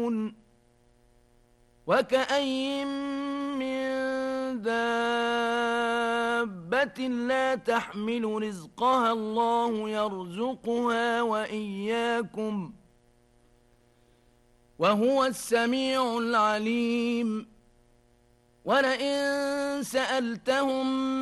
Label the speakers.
Speaker 1: وكأين من دابة لا تحمل رزقها الله يرزقها وإياكم وهو السميع العليم ولئن سألتهم